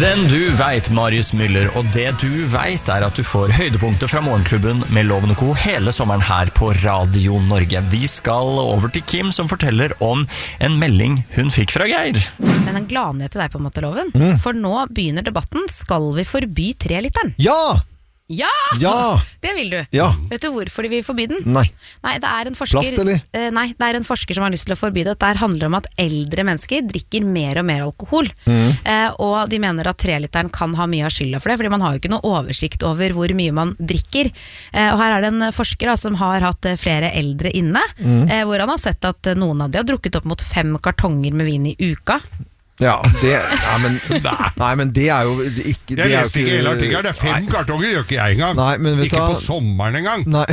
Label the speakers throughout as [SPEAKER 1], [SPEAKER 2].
[SPEAKER 1] Den du vet, Marius Müller, og det du vet at du får høydepunkter fra Morgenklubben med Loven & Co. hele sommeren her på Radio Norge. Vi skal over til Kim, som forteller om en melding hun fikk fra Geir.
[SPEAKER 2] Men en gladnyhet til deg på en måte, Loven. For nå begynner debatten. Skal vi forby 3-literen?
[SPEAKER 3] Ja!
[SPEAKER 2] Ja!
[SPEAKER 3] Ja!
[SPEAKER 2] Det vil du.
[SPEAKER 3] Ja.
[SPEAKER 2] Vet du hvorfor de vil forby den?
[SPEAKER 3] Nei.
[SPEAKER 2] Nei, det er en forsker.
[SPEAKER 3] Plast, eller?
[SPEAKER 2] Nei, det er en forsker som har lyst til å forby det. Det handler om at eldre mennesker drikker mer og mer alkohol. Og de mener at 3-literen kan ha mye av skylda for det, fordi man har jo ikke noe oversikt over hvor mye man drikker. Og her er det en forsker som har hatt flere eldre inne, hvor han har sett at noen av de har drukket opp mot 5 kartonger med vin i uka.
[SPEAKER 3] Ja, men det er jo ikke...
[SPEAKER 4] Jeg leste ikke hele artikkelen, det er 5 kartonger, gjør ikke jeg engang.
[SPEAKER 3] Nei, men
[SPEAKER 4] ikke på sommeren engang.
[SPEAKER 3] Nei.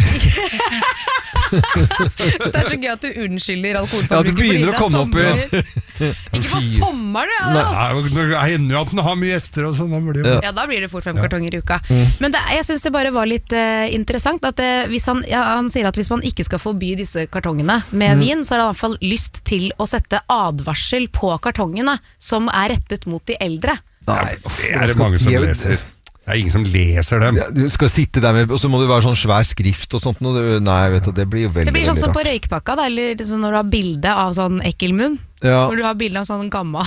[SPEAKER 2] Det er så gøy at du unnskylder alkoholforbruket.
[SPEAKER 3] Ja, du begynner å komme opp
[SPEAKER 2] i... Ikke på sommeren, ja.
[SPEAKER 4] Det hender jo at den har mye gjester og sånn.
[SPEAKER 2] Ja, da blir det fort 5 kartonger i uka. Men jeg synes det bare var litt interessant at hvis han sier at hvis man ikke skal forby disse kartongene med vin, så har han i hvert fall lyst til å sette advarsel på kartongene som er rettet mot de eldre.
[SPEAKER 3] Nei,
[SPEAKER 4] det er det mange som leser. Det er ingen som leser dem.
[SPEAKER 3] Ja, du skal sitte der med, og så må det være sånn svær skrift og sånt. Nei, vet du, det blir jo veldig...
[SPEAKER 2] Det blir sånn som på røykpakka, da, eller sånn når du har bilde av sånn ekkel munn.
[SPEAKER 3] Ja.
[SPEAKER 2] Hvor du har bilde av sånn gammel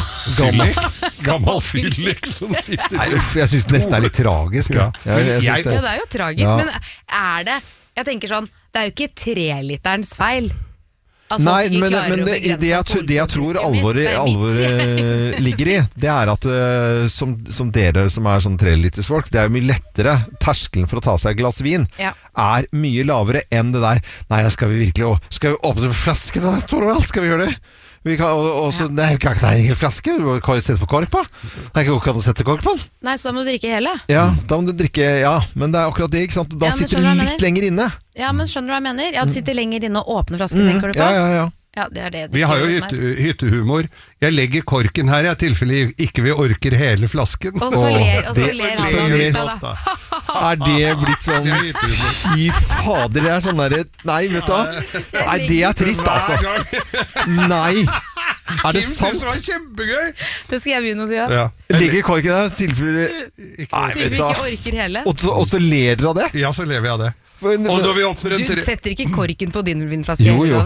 [SPEAKER 4] fyllik som sitter...
[SPEAKER 3] Nei, jeg synes det nesten er litt tragisk.
[SPEAKER 4] Ja.
[SPEAKER 2] Ja, det er jo tragisk, men er det... Jeg tenker sånn, det er jo ikke 3-literens feil.
[SPEAKER 3] Nei, men det jeg tror alvoret ligger i, det er at som dere som er sånn 3-litersfolk, det er jo mye lettere. Terskelen for å ta seg et glass vin er mye lavere enn det der. Nei, skal vi åpne flasken da, Torvald? Skal vi gjøre det? Vi kan også, det er ikke en flaske. Du kan jo sette på kork på. Det er ikke kan du sette kork på den.
[SPEAKER 2] Nei, så da må du drikke hele.
[SPEAKER 3] Ja, da må du drikke, men det er akkurat det, ikke sant? Da sitter du litt lenger inne.
[SPEAKER 2] Ja, men skjønner du hva jeg mener? Ja, du sitter lenger inne og åpner flasken, tenker du på?
[SPEAKER 3] Ja,
[SPEAKER 2] det er det.
[SPEAKER 4] Vi har jo hyttehumor. Jeg legger korken her, i tilfelle ikke vi orker hele flasken.
[SPEAKER 2] Og så ler han ut av det.
[SPEAKER 3] Er det blitt sånn? Fy fader, det er sånn der. Nei, vet du hva? Nei, det er trist, altså. Nei. Er det sant?
[SPEAKER 4] Det var kjempegøy.
[SPEAKER 2] Det skal jeg begynne å si, ja.
[SPEAKER 3] Ligger korken her, tilfelle
[SPEAKER 2] ikke orker hele.
[SPEAKER 3] Og så ler dere av det?
[SPEAKER 4] Ja, så lever jeg av det. Og når vi åpner
[SPEAKER 2] du setter ikke korken på din vinflaske?
[SPEAKER 3] Jo. Ja,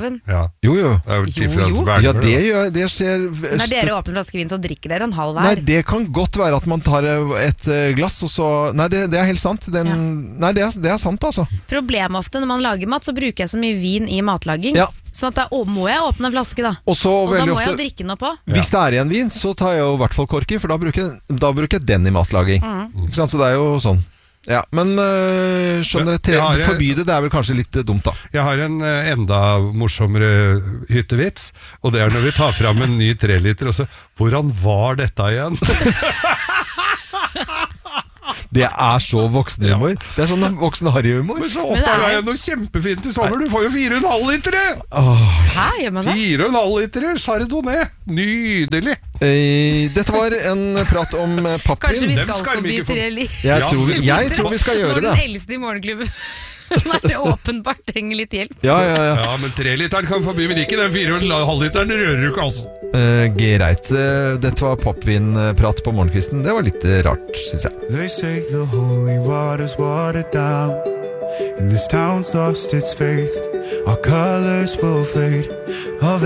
[SPEAKER 3] det skjer.
[SPEAKER 2] Når dere åpner flaske vin, så drikker dere en halv hver.
[SPEAKER 3] Nei, det kan godt være at man tar et glass, og så... Nei, det er helt sant. Nei, det er sant, altså.
[SPEAKER 2] Problemet ofte når man lager mat, så bruker jeg så mye vin i matlaging.
[SPEAKER 3] Ja.
[SPEAKER 2] Så da må jeg åpne en flaske da. Og da må jeg drikke noe på.
[SPEAKER 3] Hvis det er igjen vin, så tar jeg jo i hvert fall korken, for da bruker jeg den i matlaging. Ikke sant? Så det er jo sånn. Ja, men skjønner dere, forby det er vel kanskje litt dumt da.
[SPEAKER 4] Jeg har en enda morsommere hyttevits, og det er når vi tar fram en ny 3-liter, og så, hvordan var dette igjen?
[SPEAKER 3] Det er så voksenhumor. Det er sånn voksen harryhumor.
[SPEAKER 4] Men så oppdager jeg noe kjempefint i sommer. Du får jo 4,5 liter.
[SPEAKER 2] Hæ, gjør man det?
[SPEAKER 4] 4,5 liter Chardonnay. Nydelig.
[SPEAKER 3] Dette var en prat om pappvin.
[SPEAKER 2] Kanskje vi skal forbi 3 liter.
[SPEAKER 3] Jeg tror vi skal gjøre det.
[SPEAKER 2] Når den eldste i morgenklubben Nei, det åpenbart trenger litt hjelp.
[SPEAKER 3] Ja,
[SPEAKER 4] men 3-literen kan forby, men ikke den 4,5-literen rører du ikke, altså.
[SPEAKER 3] Greit, dette var popvinprat på morgenkvisten. Det var litt rart, synes jeg.
[SPEAKER 5] They say the holy water's watered down, and this town's lost its faith. Our colors will fade of